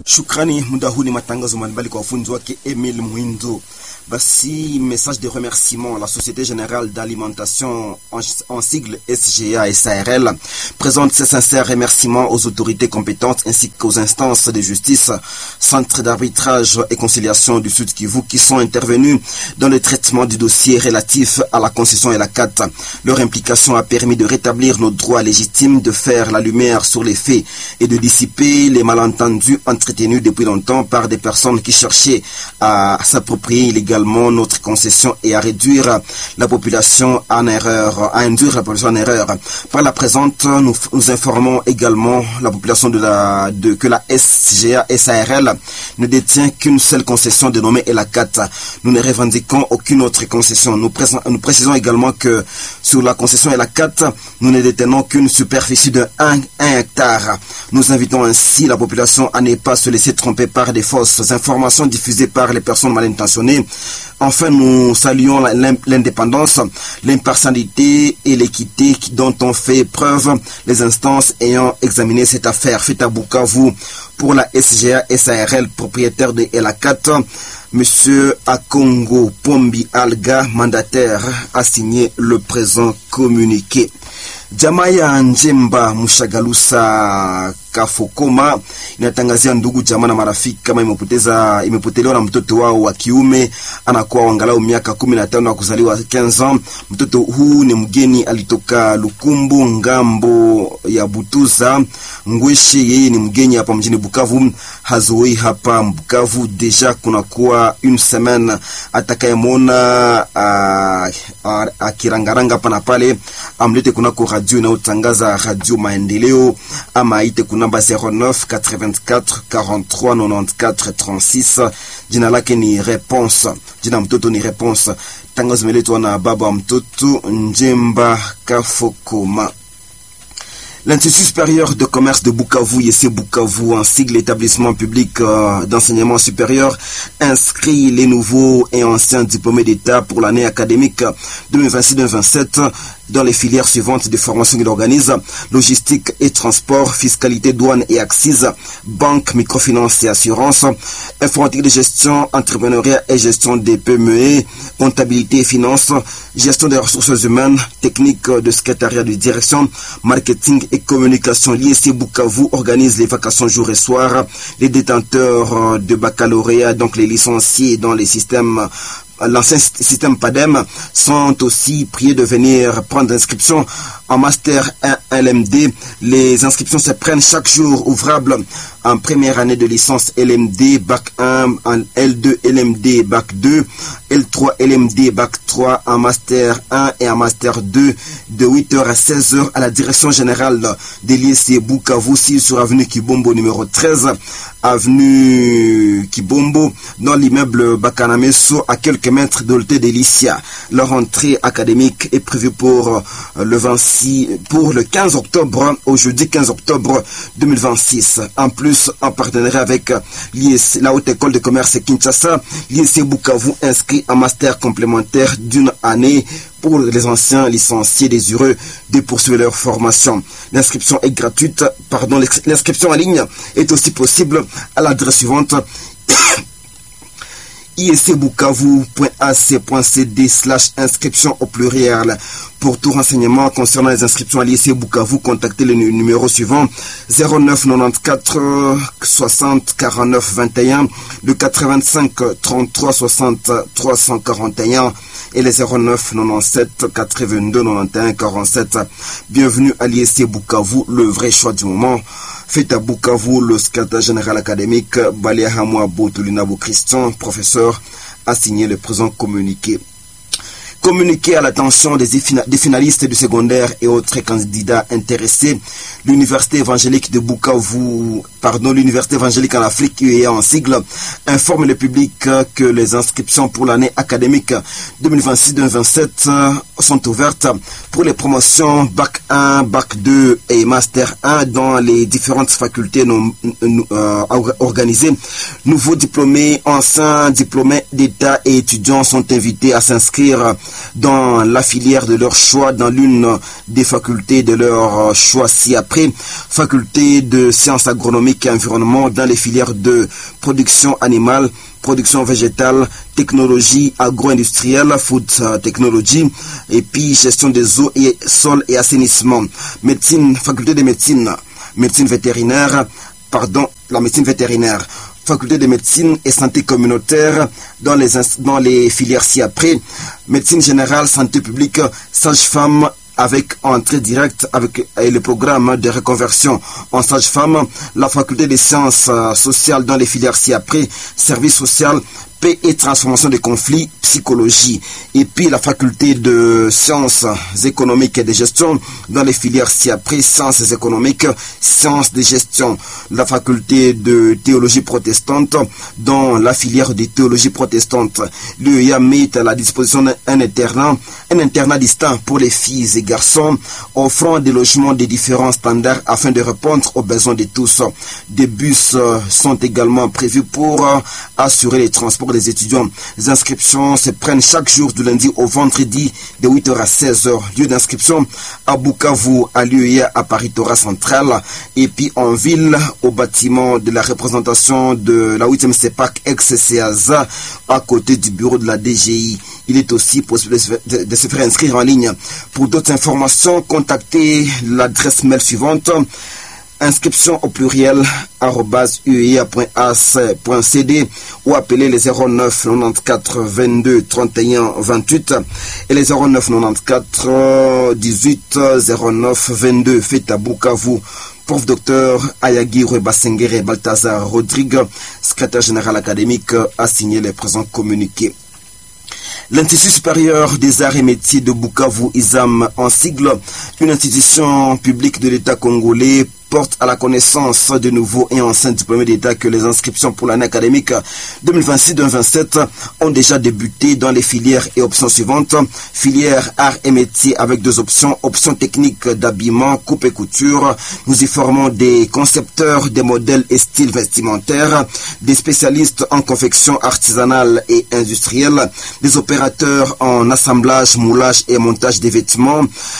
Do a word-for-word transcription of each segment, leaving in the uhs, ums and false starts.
Shukrani, muda huu ni matangazo mbalimbali kwa ufunzi wake Emile Mwindo. Basi, message de remerciement à la Société Générale d'Alimentation, en, en sigle S G A S A R L, présente ses sincères remerciements aux autorités compétentes ainsi qu'aux instances de justice, centres d'arbitrage et conciliation du Sud Kivu qui sont intervenus dans le traitement du dossier relatif à la concession et la C A T. Leur implication a permis de rétablir nos droits légitimes, de faire la lumière sur les faits et de dissiper les malentendus entretenus depuis longtemps par des personnes qui cherchaient à s'approprier illégalement notre concession et à réduire la population en erreur, à induire la population en erreur. Par la présente, nous, nous informons également la population de la, de, que la S G A S A R L ne détient qu'une seule concession dénommée la C A T. Nous ne revendiquons aucune autre concession. Nous, présent, nous précisons également que sur la concession et la C A T, nous ne détenons qu'une superficie de un hectare. Nous invitons ainsi la population à ne pas se laisser tromper par des fausses informations diffusées par les personnes mal intentionnées. Enfin, nous saluons l'indépendance, l'impartialité et l'équité dont ont fait preuve les instances ayant examiné cette affaire. Faite à Bukavu pour la S G A S A R L, propriétaire de la C A T, Monsieur Akongo Pombi Alga, mandataire, a signé le présent communiqué. Jamaya Njemba Mushagalusa Kafokoma inatangazia ndugu jamaa na marafiki kama imepoteza imepotelewa na mtoto wao wa kiume, anakuwa angalau miaka kumi na tano na kuzaliwa quinze ans. Mtoto huu ni mgeni, alitoka Lukumbu ngambo ya Butuza Ngweshe. Yeye ni mgeni hapa mjini Bukavu, hazoei hapa Bukavu deja kunakuwa une semaine. Atakayemwona akirangaranga hapa na pale amlete kunako radio na utangaza Radio Maendeleo ama aite kuna namba zero neuf quatre-vingt-quatre quarante-trois quatre-vingt-quatre trente-six. Jina lake ni Réponse, jina mtoto ni Réponse. Tangazo meletwa na baba mtoto Njemba Kafokoma. L'Institut supérieur de commerce de Bukavu, I C Bukavu, en sigle établissement public euh, d'enseignement supérieur, inscrit les nouveaux et anciens diplômés d'État pour l'année académique deux mille vingt-six deux mille vingt-sept dans les filières suivantes de formation qu'il organise: logistique et transport, fiscalité, douane et axes, banque, microfinance et assurance, informatique de gestion, entrepreneuriat et gestion des P M E, comptabilité et finance, gestion des ressources humaines, technique de secrétariat de direction, marketing et communication. L'I C Bukavu organise les vacations jour et soir. Les détenteurs de baccalauréat, donc les licenciés dans les systèmes l'ancien système P A D E M, sont aussi priés de venir prendre inscription en Master un L M D. Les inscriptions se prennent chaque jour ouvrable en première année de licence L M D, Bac un, en L deux L M D, Bac deux, L trois L M D, Bac trois, en Master un et en Master deux, de huit heures à seize heures à la direction générale de l'I C Bukavu, sur avenue Kibombo numéro treize, avenue Kibombo, dans l'immeuble Bakanameso, à quelques mètres de l'hôtel d'Elicia. Leur entrée académique est prévue pour le vingt-six, pour le quinze octobre, au jeudi quinze octobre deux mille vingt-six. En plus, en partenariat avec l'I C, la Haute École de Commerce Kinshasa, l'I C Bukavu inscrit un master complémentaire d'une année pour les anciens licenciés désireux de poursuivre leur formation. L'inscription est gratuite, pardon, l'inscription en ligne est aussi possible à l'adresse suivante: I C bukavu point a c point c d slash inscription au pluriel. Pour tout renseignement concernant les inscriptions à l'I C Bukavu, contactez le numéro suivant: zéro neuf quatre-vingt-treize soixante quarante-neuf vingt et un, le quatre-vingt-cinq trente-trois soixante trois cent quarante et un et les zéro neuf quatre-vingt-dix-sept quatre-vingt-deux quatre-vingt-onze quarante-sept. Bienvenue à l'I C Bukavu, le vrai choix du moment. Fait à Bukavu, le secrétaire général académique Baliahamwa Botulinabo Christian, professeur, a signé le présent communiqué. Communiqué à l'attention des, des finalistes du secondaire et autres candidats intéressés, l'Université évangélique de Bukavu, pardon, l'Université évangélique en Afrique, U E A en sigle, informe le public que les inscriptions pour l'année académique deux mille vingt-six deux mille vingt-sept sont ouvertes pour les promotions Bac un, Bac deux et Master un dans les différentes facultés non, euh, organisées. Nouveaux diplômés, anciens diplômés d'État et étudiants sont invités à s'inscrire dans la filière de leur choix, dans l'une des facultés de leur choix ci-après, faculté de sciences agronomiques et environnement dans les filières de production animale, production végétale, technologie agro-industrielle, food technology, et puis gestion des eaux et sols et assainissement. Médecine, faculté de médecine, médecine vétérinaire, pardon, la médecine vétérinaire. Faculté de médecine et santé communautaire dans les, dans les filières ci-après, médecine générale, santé publique, sage-femme, avec entrée directe avec le programme de reconversion en sage-femme, la faculté des sciences sociales dans les filières ci-après, service social, paix et transformation des conflits, psychologie, et puis la faculté de sciences économiques et de gestion dans les filières ci-après, sciences économiques, sciences de gestion, la faculté de théologie protestante dans la filière de théologie protestante. L'U E A met à la disposition un internat, un internat distinct pour les filles et garçons, offrant des logements de différents standards afin de répondre aux besoins de tous. Des bus sont également prévus pour assurer les transports des étudiants. Les inscriptions se prennent chaque jour du lundi au vendredi de huit heures à seize heures. Lieu d'inscription à Bukavu, à l'U E A, à Paris Torah Central, et puis en ville au bâtiment de la représentation de la huitième C E P A C ex-C A Z A à côté du bureau de la D G I. Il est aussi possible de, de, de se faire inscrire en ligne. Pour d'autres informations, contactez l'adresse mail suivante: inscription au pluriel arobase u e a point a c point c d ou appelez les zéro neuf quatre-vingt-quatorze vingt-deux trente et un vingt-huit et les zéro neuf quatre-vingt-quatorze dix-huit zéro neuf vingt-deux. Faites à Bukavu. Prof Docteur Ayagirwe Basengere Balthazar Rodrigue, secrétaire général académique, a signé les présents communiqués. L'Institut supérieur des arts et métiers de Bukavu, I S A M en sigle, une institution publique de l'État congolais, porte à la connaissance de nouveaux et anciens diplômés d'État que les inscriptions pour l'année académique deux mille vingt-six deux mille vingt-sept ont déjà débuté dans les filières et options suivantes. Filière arts et métiers avec deux options. Option technique d'habillement, coupe et couture. Nous y formons des concepteurs, des modèles et styles vestimentaires, des spécialistes en confection artisanale et industrielle, des opérateurs en assemblage, moulage et montage des vêtements.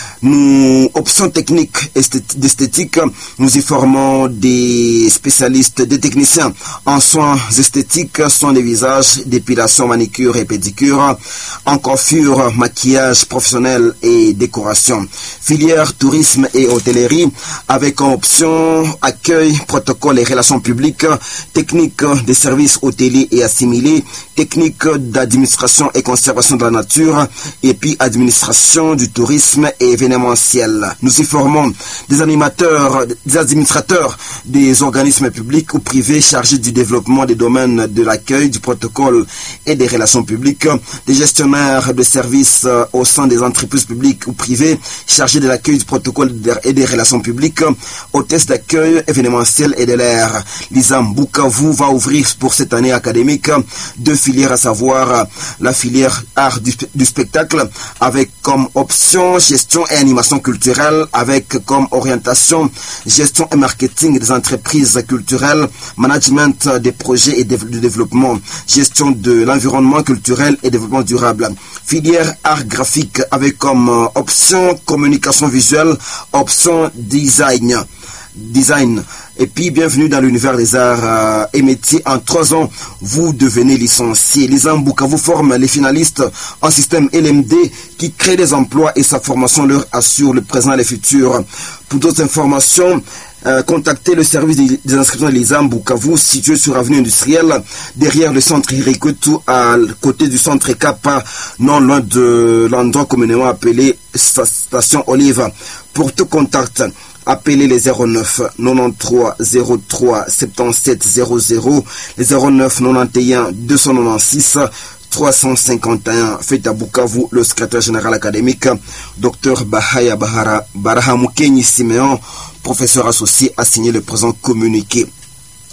Nous, options techniques d'esthétique, nous y formons des spécialistes, des techniciens en soins esthétiques, soins des visages, dépilation, manicure et pédicure, en coiffure, maquillage professionnel et décoration. Filière tourisme et hôtellerie, avec en option accueil, protocole et relations publiques, technique des services hôteliers et assimilés, technique d'administration et conservation de la nature, et puis administration du tourisme et événementiel. Nous y formons des animateurs, des administrateurs des organismes publics ou privés chargés du développement des domaines de l'accueil, du protocole et des relations publiques, des gestionnaires de services au sein des entreprises publiques ou privées chargés de l'accueil, du protocole et des relations publiques, hôtesses d'accueil événementiel et de l'air. L'I S A M Bukavu va ouvrir pour cette année académique deux filières, à savoir la filière art du, du spectacle avec comme option gestion et animation culturelle, avec comme orientation gestion et marketing des entreprises culturelles, management des projets et de développement, gestion de l'environnement culturel et développement durable. Filière art graphique avec comme option communication visuelle, option design. Design. Et puis, bienvenue dans l'univers des arts euh, et métiers. En trois ans, vous devenez licencié. Les Ambouka vous forment les finalistes en système L M D qui crée des emplois et sa formation leur assure le présent et le futur. Pour d'autres informations, Euh, contactez le service des, des inscriptions de l'I S A M Bukavu, situé sur avenue industrielle, derrière le centre Irikutu, à côté du centre Kappa, non loin de l'endroit communément appelé station Olive. Pour tout contact, appelez les zéro neuf quatre-vingt-treize zéro trois soixante-dix-sept zéro zéro, les zéro neuf quatre-vingt-onze deux cent quatre-vingt-seize trois cent cinquante et un. Fait à Bukavu, le secrétaire général académique, Docteur Bahaya Bahara, Barahamukenyi Simeon, professeur associé, a signé le présent communiqué.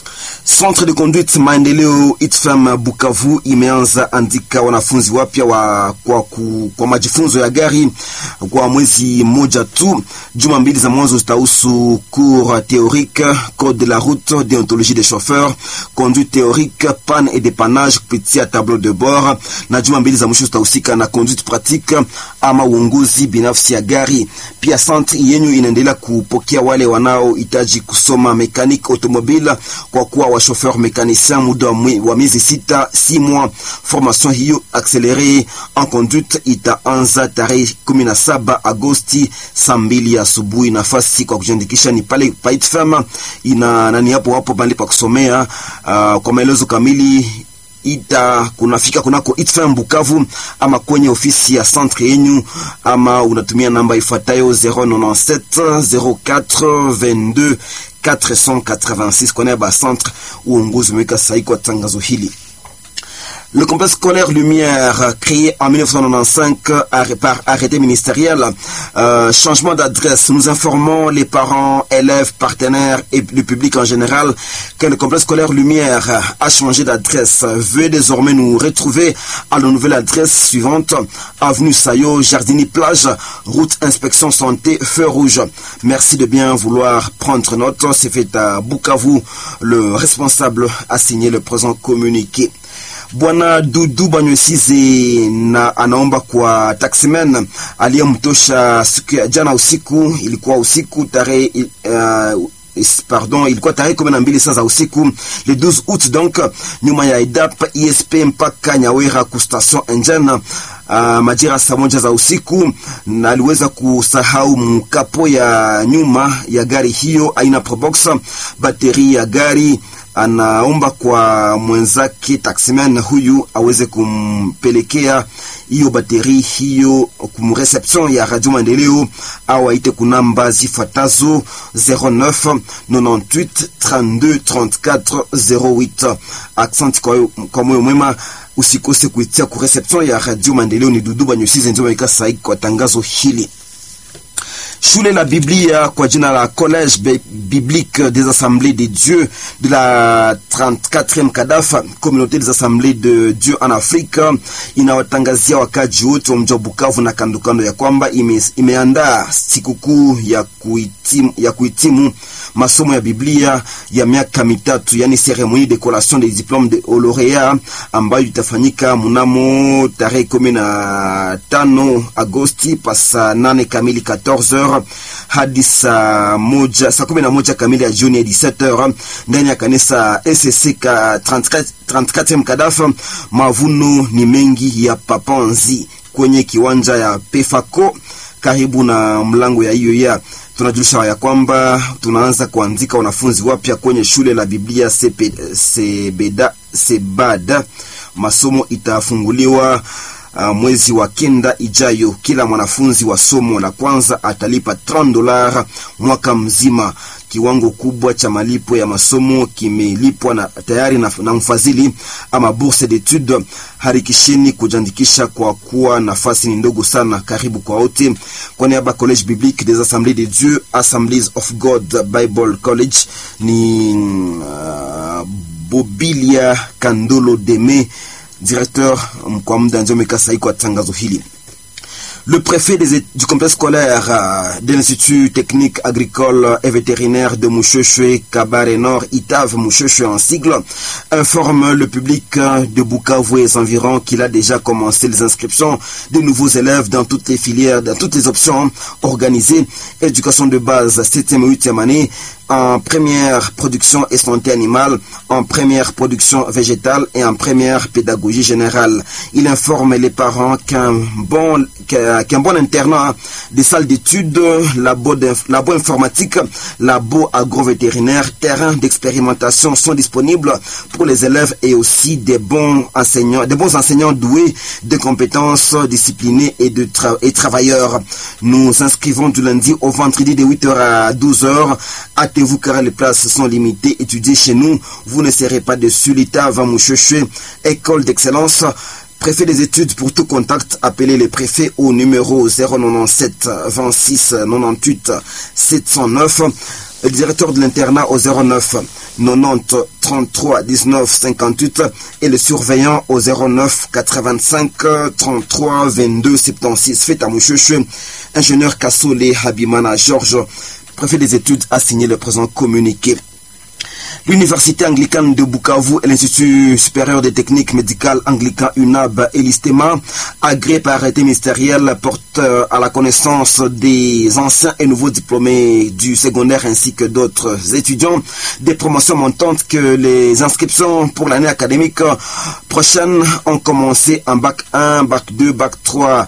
Centre de conduite maendeleo I T F E M Bukavu imeanza andika wanafunzi wapya wa kwa, ku, kwa majifunzo ya gari kwa mwezi moja tu. Juma mbili za mwanzo zitahusu cours théorique, code de la route, déontologie des chauffeurs, conduite théorique, panne et dépannage kupitia tableau de bord, na juma mbili za mwisho zitahusika na conduite pratique ama uongozi binafsi ya gari. Pia centre yenyu inaendelea kupokea wale wanaohitaji kusoma mécanique automobile kwa kuwa wa chauffeur mécanicien muda wa miezi sita, six mois. Formation hiyo accélérée en conduite itaanza tarehe kumi na saba Agosti saa mbili asubuhi. Nafasi kwa kujiandikisha ni pale pa I T F E M, ina nani hapo hapo bali pa kusomea. Uh, kwa maelezo kamili ita kunafika kunako I T F E M Bukavu ama kwenye ofisi ya centre yenyu, ama unatumia namba ifuatayo zero nine sept zero quatre vingt-deux quatre cent quatre-vingt-six kwa niaba ya centre. Uongozi umeweka sahihi kwa tangazo hili. Le complexe scolaire Lumière, créé en mille neuf cent quatre-vingt-quinze par arrêté ministériel, euh, changement d'adresse. Nous informons les parents, élèves, partenaires et le public en général que le complexe scolaire Lumière a changé d'adresse. Veuillez désormais nous retrouver à la nouvelle adresse suivante: avenue Sayo, Jardini Plage, route inspection santé, feu rouge. Merci de bien vouloir prendre note. C'est fait à Bukavu. Le responsable a signé le présent communiqué. Bwana Dudu Banywesize na anaomba kwa taximen aliyemtosha siku ya jana usiku. Ilikuwa usiku tarehe uh, pardon ilikuwa tarehe kumi na mbili saa za usiku le douze août, donc nyuma ya E D A P I S P mpaka Nyawera ku station Engine. Uh, majira saa moja za usiku na aliweza kusahau mkapo ya nyuma ya gari hiyo aina Probox, bateri ya gari. Anaomba kwa mwenzake taximan huyu aweze kumpelekea hiyo bateri hiyo kumreception ya Radio Maendeleo, au aite kunamba zifuatazo zero neuf neunante-huit trente-deux trente-quatre zero huit. Accent kwa, kwa moyo mwema, usikose kuitia ku reception ya Radio Maendeleo. Ni Dudu Banywesize ndio weka sahihi kwa tangazo hili. Shule la Biblia kwa jina la Collège Biblique des Assemblées de Dieu de la trente-quatrième Kadaf, Communauté des Assemblées de Dieu en Afrique, inawatangazia wakaji wote wa mji wa Bukavu na kandokando ya kwamba ime, imeandaa sikukuu ya kuhitimu, ya kuhitimu masomo ya Biblia ya miaka mitatu, yani cérémonie de collation des diplômes de lauréat, ambayo itafanyika mnamo tarehe kumi na tano Agosti pasa nane kamili quatorze heures hadi saa moja saa kumi na moja kamili ya Juni dix-sept heures ndani ya kanisa S C ka trente-quatrième Kadaf. Mavuno ni mengi ya Papanzi kwenye kiwanja ya Pefako karibu na mlango ya hiyo ya. Tunajulisha ya kwamba tunaanza kuandika wanafunzi wapya kwenye shule la Biblia Sebeda Sebada. Masomo itafunguliwa Uh, mwezi wa kenda ijayo. Kila mwanafunzi wa somo la kwanza atalipa thelathini dollars mwaka mzima. Kiwango kubwa cha malipo ya masomo kimelipwa na tayari na, na mfadhili ama bourse d'études. Harikisheni kujiandikisha kwa kuwa nafasi ni ndogo sana. Karibu kwa wote. Kwa niaba Collège Biblique des Assemblées de Dieu, Assemblies of God Bible College, ni uh, Bobilia Kandolo Deme, directeur kwa muda ndio mekasai kwa tangazo hili. Le préfet des, du complexe scolaire euh, de l'Institut technique agricole et vétérinaire de Mouchechwe, Kabare Nord, I T A V Mouchechwe en sigle, informe le public de Bukavu et ses environs qu'il a déjà commencé les inscriptions de nouveaux élèves dans toutes les filières, dans toutes les options organisées: éducation de base, septième et huitième année, en première production et santé animale, en première production végétale et en première pédagogie générale. Il informe les parents qu'un bon, qu'un bon internat, des salles d'études, labo, labo informatique, labo agro-vétérinaire, terrain d'expérimentation sont disponibles pour les élèves et aussi des bons enseignants, des bons enseignants doués de compétences, disciplinés et de tra- et travailleurs. Nous inscrivons du lundi au vendredi de huit heures à douze heures. Hâtez-vous car les places sont limitées. Étudiez chez nous, vous ne serez pas déçus. L'I T A V Mouchechwe, école d'excellence. Préfet des études, pour tout contact, appelez les préfets au numéro zéro neuf-sept vingt-six quatre-vingt-huit sept cent neuf. Le directeur de l'internat au zéro neuf quatre-vingt-treize trente-trois dix-neuf cinquante-huit et le surveillant au zéro neuf quatre-vingt-cinq trente-trois vingt-deux soixante-seize. Fait à Mouchouche, ingénieur Kassolé Habimana Georges, préfet des études, a signé le présent communiqué. L'Université anglicane de Bukavu et l'Institut supérieur des techniques médicales anglican U N A B et l'ISTEMA, agréés par arrêté ministériel, portent à la connaissance des anciens et nouveaux diplômés du secondaire ainsi que d'autres étudiants des promotions montantes que les inscriptions pour l'année académique prochaine ont commencé en bac un, bac deux, bac trois.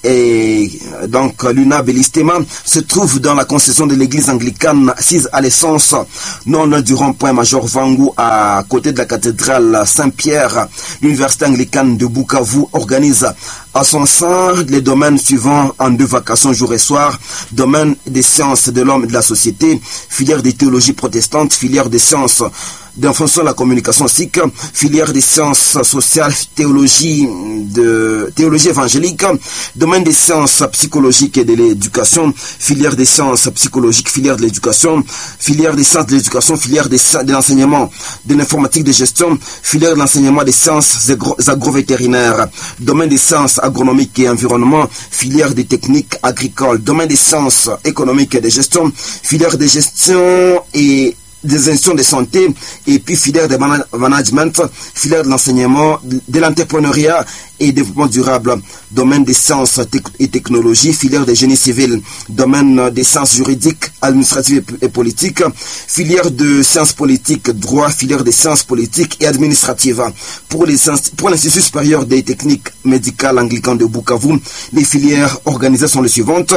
Et donc l'U N A B et l'ISTEMA se trouvent dans la concession de l'église anglicane assise à l'essence non loin du rond-point Major Vangu à côté de la cathédrale Saint-Pierre. L'université anglicane de Bukavu organise à son sein les domaines suivants en deux vacations jour et soir: domaine des sciences de l'homme et de la société, filière des théologies protestantes, filière des sciences d'information de la communication S I C, filière des sciences sociales, théologie de théologie évangélique, domaine des sciences psychologiques et de l'éducation, filière des sciences psychologiques, filière de l'éducation, filière des sciences de l'éducation, filière des de l'enseignement de l'informatique de gestion, filière de l'enseignement des sciences agrovétérinaires, domaine des sciences agronomiques et environnement, filière des techniques agricoles, domaine des sciences économiques et de gestion, filière de gestion et des institutions de santé, et puis filière de management, filière de l'enseignement, de l'entrepreneuriat et développement durable, domaine des sciences et technologies, filière de génie civil, domaine des sciences juridiques, administratives et politiques, filière de sciences politiques, droit, filière des sciences politiques et administratives. Pour les pour l'Institut supérieur des techniques médicales anglican de Bukavu, les filières organisées sont les suivantes: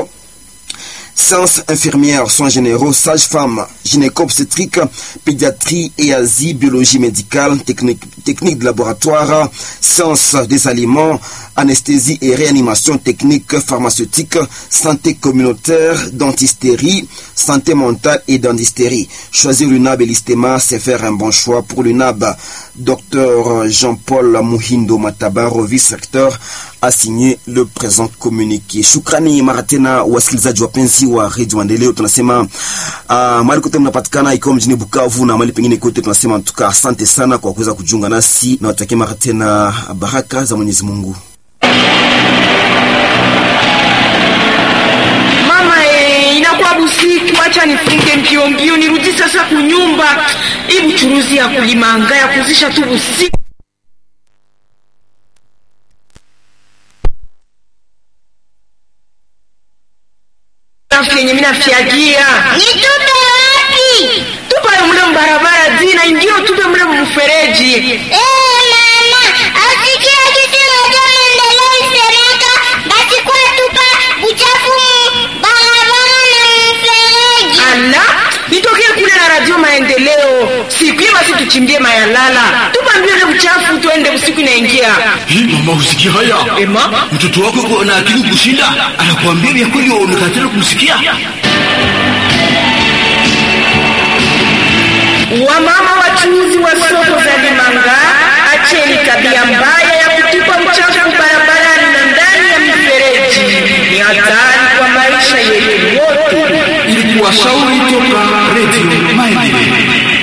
sciences infirmières, soins généraux, sages-femmes, gynéco-obstétrique, pédiatrie et asie, biologie médicale, technique, technique de laboratoire, sciences des aliments, anesthésie et réanimation, technique pharmaceutique, santé communautaire, dentisterie, santé mentale et dentisterie. Choisir l'U N A B et l'ISTEMA, c'est faire un bon choix. Pour l'U N A B, Docteur Jean-Paul Muhindo Matabaro, vice-recteur, a signé le présent communiqué. Shukrani Maratena, wasikilizaji wapenzi wa Radio Maendeleo, tunasema uh, mahali kote mnapatikana, ikiwa mjini Bukavu na mahali pengine kote, tunasema tuka asante sana kwa kuweza kujiunga nasi na watakie Maratena baraka za Mwenyezi Mungu. Mama eh, inakuwa busiku, acha nifunge mbio mbio nirudi sasa kunyumba. Ibu churuzi ya kulimanga ya kuzisha tu busiku. Yenye mina fiagia nitupe wapi? Tupa mle mbarabara zina indio, tupe mle mfereji. Eh mama, asikia kitu moja Maendeleo isemeka basi kwa tupa uchafu barabara na mfereji. Ala, nitokee kule na Radio Maendeleo. Siku hiyo basi tuchimbie mayalala. Tupa mbele uchafu tuende usiku inaingia. Hii mama usikia haya? Ema, mtoto wako kwa na akili kushinda, anakuambia vya kweli unakatana kumsikia. Wamama wachuuzi wa soko za Limanga, acheni tabia mbaya ya kutupa uchafu barabarani na ndani ya mifereji. Ni hatari kwa maisha yetu yote. Ili kuwashauri